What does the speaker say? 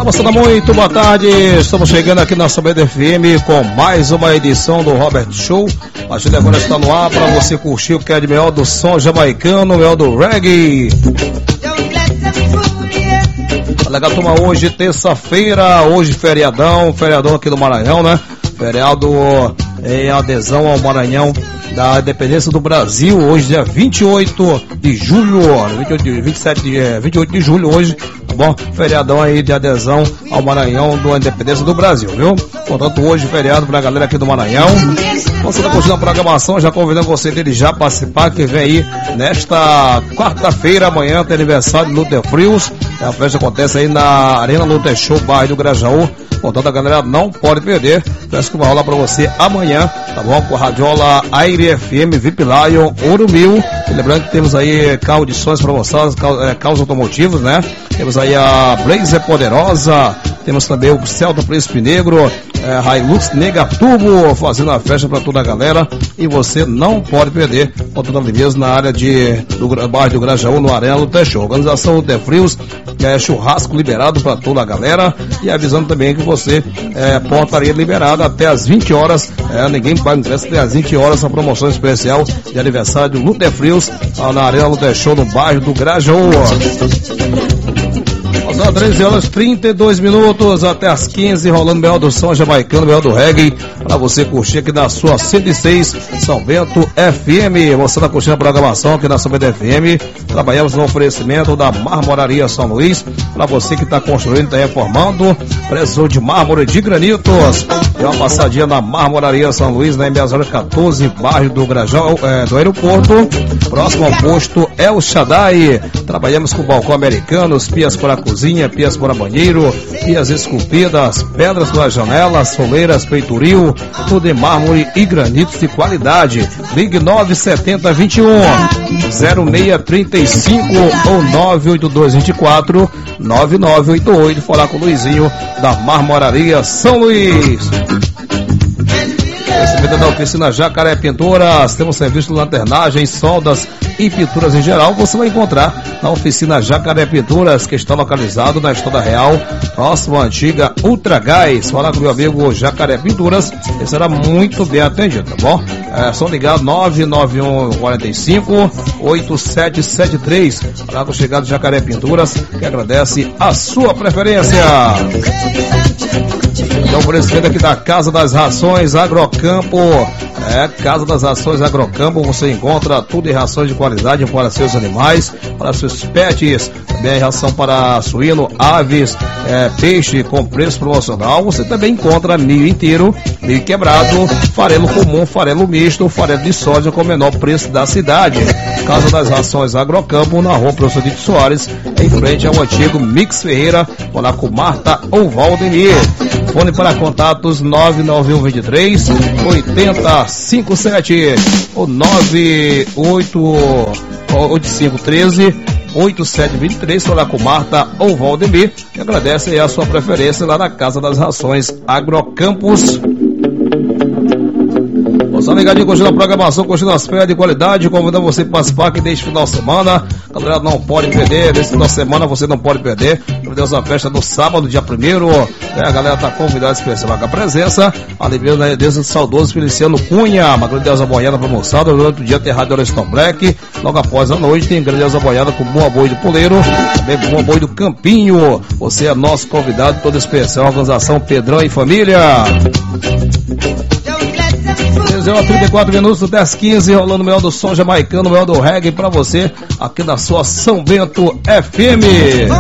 moçada, muito boa tarde. Estamos chegando aqui na São Bento FM com mais uma edição do Robert Show. A gente agora está no ar para você curtir o que é de melhor do som jamaicano, melhor do reggae. Legal, turma, hoje terça-feira, hoje feriadão aqui do Maranhão, né? Feriado em adesão ao Maranhão da independência do Brasil, hoje dia 28 de julho, 28 de julho hoje, tá bom? Feriadão aí de adesão ao Maranhão da independência do Brasil, viu? Portanto, hoje feriado pra galera aqui do Maranhão. Você tá curtindo a programação, já convidando você dele já participar, que vem aí nesta quarta-feira, amanhã tem aniversário do Luther Frios. A festa acontece aí na Arena Luther Show, bairro do Grajaú. Portanto, a galera não pode perder. Festa que vai rolar pra você amanhã, tá bom? Com a radiola Aire FM, VIP Lion, Ouro Mil. E lembrando que temos aí carro de sons pra vocês, carros automotivos, né? Temos aí a Blazer Poderosa, temos também o Celta Príncipe Negro, Hilux Nega Turbo, fazendo a festa pra toda a galera. E você não pode perder, portanto, ali mesmo na área do bairro do Grajaú, no Arena Luther Show. Organização Luther Frios, churrasco liberado pra toda a galera. E avisando também que você, portaria liberada até as 20 horas, ninguém paga ingresso até as 20 horas, a promoção especial de aniversário do Luther Frios, na Arena Luther Show, no bairro do Grajaú. São 13 horas 32 minutos até as 15, rolando o melhor do som jamaicano, o melhor do reggae, para você curtir aqui na sua 106 São Bento FM. Você está curtindo a programação aqui na São Bento FM. Trabalhamos no oferecimento da Marmoraria São Luís, para você que está construindo, está reformando, preço de mármore de granitos. Tem uma passadinha na Marmoraria São Luís, na MB014, bairro do Grajaú, do aeroporto, próximo ao posto El Shaddai. Trabalhamos com balcão americanos, pias para cozinha, pias para banheiro, pias esculpidas, pedras para janelas, soleiras, peitoril, tudo em mármore e granitos de qualidade. Ligue 97021 0635 ou 98224 9988. Falar com o Luizinho da Marmoraria São Luís. Recebida da oficina Jacaré Pinturas, temos serviço de lanternagem, soldas e pinturas em geral. Você vai encontrar na oficina Jacaré Pinturas, que está localizado na Estrada Real, próximo à antiga Ultra Gás. Fala com o meu amigo Jacaré Pinturas, ele será muito bem atendido, tá bom? É só ligar 99145 8773. Fala com o chegado Jacaré Pinturas, que agradece a sua preferência. Então, por esse aqui da Casa das Rações Agrocampo. Casa das Rações Agrocampo, você encontra tudo em rações de qualidade para seus animais, para seus pets, também ração para suíno, aves, peixe com preço promocional. Você também encontra milho inteiro, milho quebrado, farelo comum, farelo misto, farelo de soja com o menor preço da cidade. Casa das Rações Agrocampo, na rua Professor Dito Soares, em frente ao antigo Mix Ferreira, lá com Marta ou Valdemir. Fone para contatos 99123 8057 ou 98513 8723. Falar com Marta ou Valdemir, que agradece aí a sua preferência lá na Casa das Rações Agrocampos. Você ligadinho, curtindo a programação, curtindo as férias de qualidade, convidando você para participar aqui deste final de semana. A galera não pode perder, nesse final de semana você não pode perder. Meu Deus, a festa do sábado, dia 1º, a galera tá convidada especial com a presença. Ali mesmo, né, Deus do saudoso Feliciano Cunha, uma grandiosa boiada pra moçada. Durante o dia tem Rádio Ariston Black. Logo após a noite tem grandiosa boiada com Boa Boi do Poleiro, também Boa Boi do Campinho. Você é nosso convidado, todo especial, organização Pedrão e Família. 34 minutos até as 15, rolando o melhor do som jamaicano, o melhor do reggae pra você, aqui na sua São Bento FM.